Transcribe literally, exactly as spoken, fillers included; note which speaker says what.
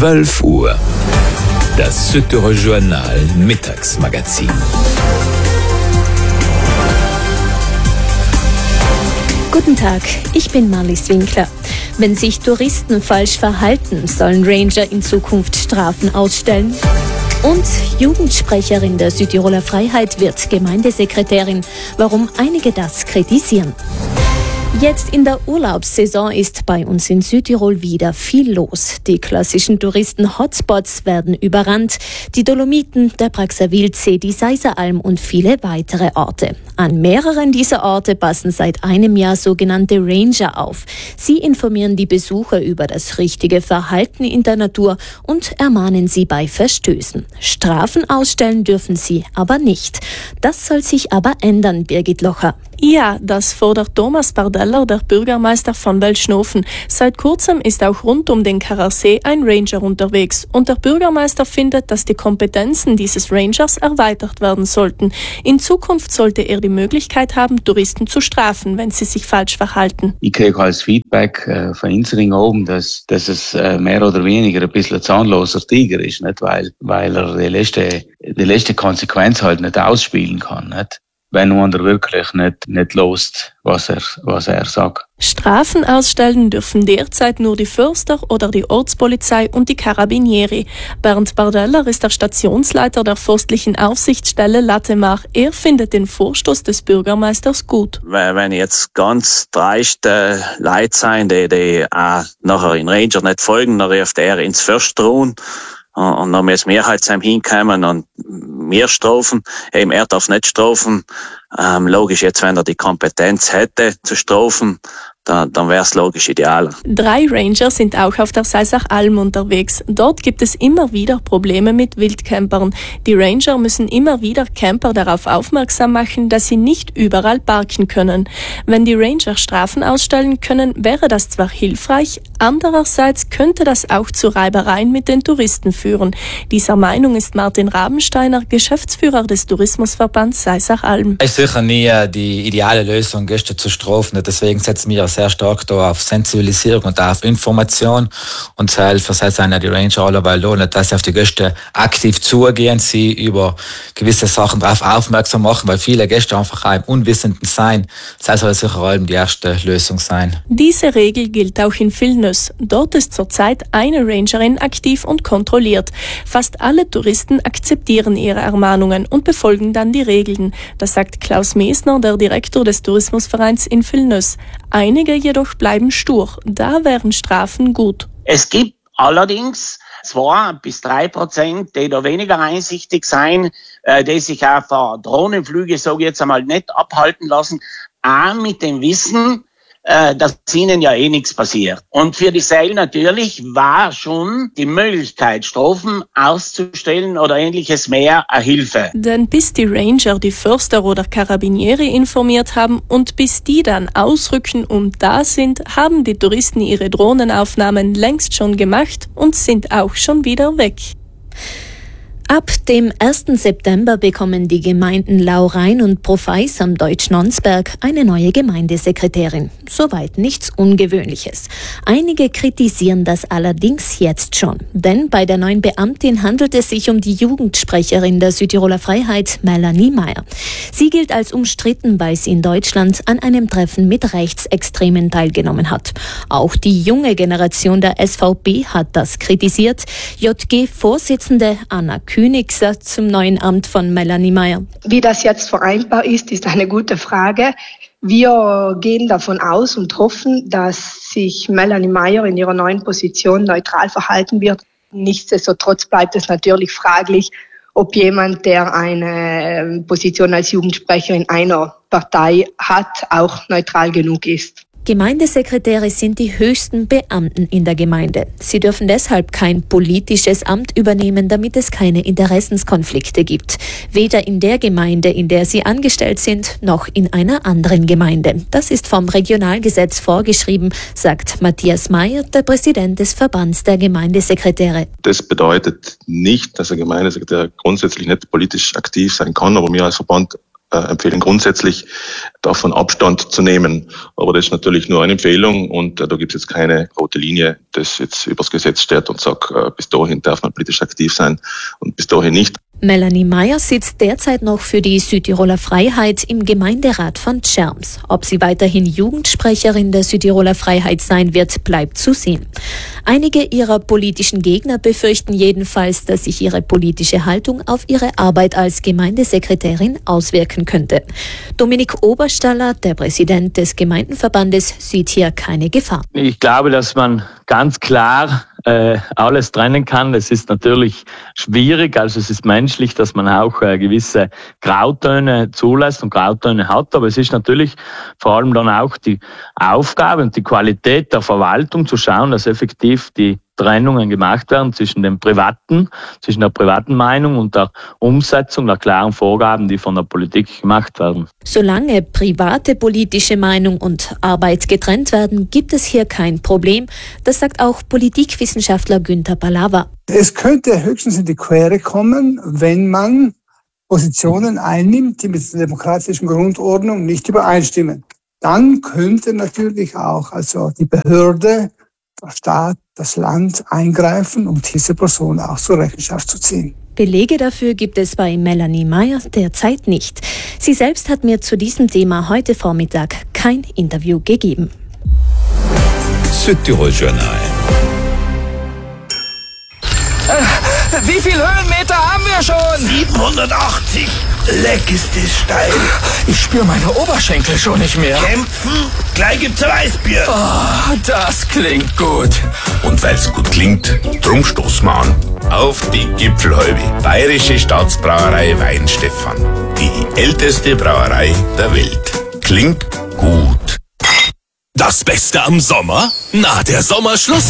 Speaker 1: zwölf Uhr. Das Südtiroler Journal Mittagsmagazin.
Speaker 2: Guten Tag, ich bin Marlies Winkler. Wenn sich Touristen falsch verhalten, sollen Ranger in Zukunft Strafen ausstellen. Und Jugendsprecherin der Südtiroler Freiheit wird Gemeindesekretärin. Warum einige das kritisieren. Jetzt in der Urlaubssaison ist bei uns in Südtirol wieder viel los. Die klassischen Touristen-Hotspots werden überrannt. Die Dolomiten, der Praxer Wildsee, die Seiseralm und viele weitere Orte. An mehreren dieser Orte passen seit einem Jahr sogenannte Ranger auf. Sie informieren die Besucher über das richtige Verhalten in der Natur und ermahnen sie bei Verstößen. Strafen ausstellen dürfen sie aber nicht. Das soll sich aber ändern, Birgit Locher.
Speaker 3: Ja, das fordert Thomas Bardeller, der Bürgermeister von Welschnofen. Seit kurzem ist auch rund um den Kararsee ein Ranger unterwegs. Und der Bürgermeister findet, dass die Kompetenzen dieses Rangers erweitert werden sollten. In Zukunft sollte er die Möglichkeit haben, Touristen zu strafen, wenn sie sich falsch verhalten.
Speaker 4: Ich kriege als Feedback äh, von Insring oben, dass, dass es äh, mehr oder weniger ein bisschen ein zahnloser Tiger ist, nicht? Weil, weil er die letzte, die letzte Konsequenz halt nicht ausspielen kann, nicht? Wenn man wirklich nicht, nicht lost, was er, was er sagt.
Speaker 3: Strafen ausstellen dürfen derzeit nur die Förster oder die Ortspolizei und die Carabinieri. Bernd Bardeller ist der Stationsleiter der forstlichen Aufsichtsstelle Latemar. Er findet den Vorstoß des Bürgermeisters gut.
Speaker 5: Wenn jetzt ganz dreiste Leute sein, die, die auch nachher in Ranger nicht folgen, dann ruft er ins Försterun. Und dann müssen wir halt zusammen hinkommen und wir strafen. Eben, er darf nicht strafen. Ähm, logisch, jetzt, wenn er die Kompetenz hätte zu strafen, dann, dann wäre es logisch ideal.
Speaker 3: Drei Ranger sind auch auf der Seisachalm unterwegs. Dort gibt es immer wieder Probleme mit Wildcampern. Die Ranger müssen immer wieder Camper darauf aufmerksam machen, dass sie nicht überall parken können. Wenn die Ranger Strafen ausstellen können, wäre das zwar hilfreich, andererseits könnte das auch zu Reibereien mit den Touristen führen. Dieser Meinung ist Martin Rabensteiner, Geschäftsführer des Tourismusverbands Seisachalm.
Speaker 6: Es ist sicher nie die ideale Lösung, Gäste zu strafen. Deswegen setzen wir sehr stark da auf Sensibilisierung und auf Information und zu helfen, sei es einer die Ranger alle, weil lohnt, dass sie auf die Gäste aktiv zugehen, sie über gewisse Sachen darauf aufmerksam machen, weil viele Gäste einfach auch im Unwissenden sein. Das soll sicher allem die erste Lösung sein.
Speaker 3: Diese Regel gilt auch in Vilnius. Dort ist zurzeit eine Rangerin aktiv und kontrolliert. Fast alle Touristen akzeptieren ihre Ermahnungen und befolgen dann die Regeln. Das sagt Klaus Mesner, der Direktor des Tourismusvereins in Vilnius. Einige jedoch bleiben stur. Da wären Strafen gut.
Speaker 7: Es gibt allerdings zwei bis drei Prozent, die da weniger einsichtig sein, äh, die sich auch von Drohnenflüge, sage ich jetzt einmal, nicht abhalten lassen, auch mit dem Wissen, äh, dass ihnen ja eh nichts passiert. Und für die Seil natürlich war schon die Möglichkeit, Strafen auszustellen oder ähnliches mehr eine Hilfe.
Speaker 3: Denn bis die Ranger die Förster oder Carabinieri informiert haben und bis die dann ausrücken und da sind, haben die Touristen ihre Drohnenaufnahmen längst schon gemacht und sind auch schon wieder weg.
Speaker 2: Ab dem ersten September bekommen die Gemeinden Laurein und Profeis am Deutsch-Nonsberg eine neue Gemeindesekretärin. Soweit nichts Ungewöhnliches. Einige kritisieren das allerdings jetzt schon. Denn bei der neuen Beamtin handelt es sich um die Jugendsprecherin der Südtiroler Freiheit, Melanie Meyer. Sie gilt als umstritten, weil sie in Deutschland an einem Treffen mit Rechtsextremen teilgenommen hat. Auch die junge Generation der S V P hat das kritisiert. J G-Vorsitzende Anna Kühn zum neuen Amt von Melanie Meyer.
Speaker 8: Wie das jetzt vereinbar ist, ist eine gute Frage. Wir gehen davon aus und hoffen, dass sich Melanie Meyer in ihrer neuen Position neutral verhalten wird. Nichtsdestotrotz bleibt es natürlich fraglich, ob jemand, der eine Position als Jugendsprecherin einer Partei hat, auch neutral genug ist.
Speaker 2: Gemeindesekretäre sind die höchsten Beamten in der Gemeinde. Sie dürfen deshalb kein politisches Amt übernehmen, damit es keine Interessenskonflikte gibt. Weder in der Gemeinde, in der sie angestellt sind, noch in einer anderen Gemeinde. Das ist vom Regionalgesetz vorgeschrieben, sagt Matthias Mayer, der Präsident des Verbands der Gemeindesekretäre.
Speaker 9: Das bedeutet nicht, dass ein Gemeindesekretär grundsätzlich nicht politisch aktiv sein kann, aber wir als Verband äh, empfehlen grundsätzlich davon Abstand zu nehmen. Aber das ist natürlich nur eine Empfehlung und äh, da gibt es jetzt keine rote Linie, das jetzt übers Gesetz steht und sagt, äh, bis dahin darf man politisch aktiv sein und bis dahin nicht.
Speaker 2: Melanie Meyer sitzt derzeit noch für die Südtiroler Freiheit im Gemeinderat von Tschernz. Ob sie weiterhin Jugendsprecherin der Südtiroler Freiheit sein wird, bleibt zu sehen. Einige ihrer politischen Gegner befürchten jedenfalls, dass sich ihre politische Haltung auf ihre Arbeit als Gemeindesekretärin auswirken könnte. Dominik Oberstaller, der Präsident des Gemeindenverbandes, sieht hier keine Gefahr.
Speaker 10: Ich glaube, dass man ganz klar äh, alles trennen kann. Es ist natürlich schwierig, also es ist menschlich, dass man auch äh, gewisse Grautöne zulässt und Grautöne hat, aber es ist natürlich vor allem dann auch die Aufgabe und die Qualität der Verwaltung zu schauen, dass effektiv die Trennungen gemacht werden zwischen dem privaten, zwischen der privaten Meinung und der Umsetzung der klaren Vorgaben, die von der Politik gemacht werden.
Speaker 2: Solange private politische Meinung und Arbeit getrennt werden, gibt es hier kein Problem. Das sagt auch Politikwissenschaftler Günther Balava.
Speaker 11: Es könnte höchstens in die Quere kommen, wenn man Positionen einnimmt, die mit der demokratischen Grundordnung nicht übereinstimmen. Dann könnte natürlich auch also die Behörde, der Staat, das Land eingreifen, um diese Person auch zur Rechenschaft zu ziehen.
Speaker 2: Belege dafür gibt es bei Melanie Meyer derzeit nicht. Sie selbst hat mir zu diesem Thema heute Vormittag kein Interview gegeben.
Speaker 1: Südtirol Journal.
Speaker 12: Äh, wie viele Höhenmeter haben wir schon?
Speaker 13: siebenhundertachtzig. Leck ist das steil.
Speaker 12: Ich spüre meine Oberschenkel schon nicht mehr.
Speaker 13: Kämpfen? Gleich gibt's ein Weißbier.
Speaker 12: Oh, das klingt gut.
Speaker 14: Und weil's gut klingt, drum stoßen wir an. Auf die Gipfelhalbe. Bayerische Staatsbrauerei Weinstefan. Die älteste Brauerei der Welt. Klingt gut.
Speaker 15: Das Beste am Sommer? Na, der Sommerschluss